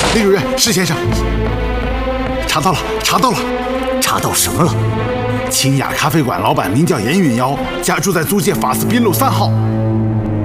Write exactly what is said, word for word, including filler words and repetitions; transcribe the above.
李主任，石先生，查到了，查到了， 查到什么了？ 清雅咖啡馆老板名叫严允尧，家住在租界法斯滨路三号。